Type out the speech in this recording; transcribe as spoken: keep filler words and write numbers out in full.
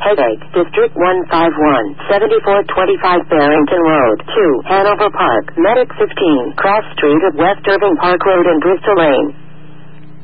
Headache, District one five one, seventy-four twenty-five Barrington Road, two, Hanover Park, Medic fifteen, Cross Street of West Irving Park Road and Bristol Lane.